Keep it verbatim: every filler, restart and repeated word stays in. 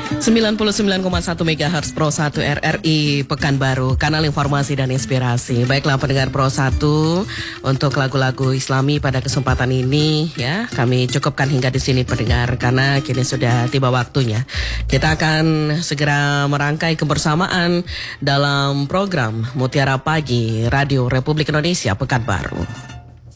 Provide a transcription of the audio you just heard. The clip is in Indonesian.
sembilan puluh sembilan koma satu megahertz Pro satu R R I Pekanbaru, kanal informasi dan inspirasi. Baiklah pendengar Pro satu, untuk lagu-lagu Islami pada kesempatan ini ya kami cukupkan hingga di sini pendengar, karena kini sudah tiba waktunya. Kita akan segera merangkai kebersamaan dalam program Mutiara Pagi Radio Republik Indonesia Pekanbaru.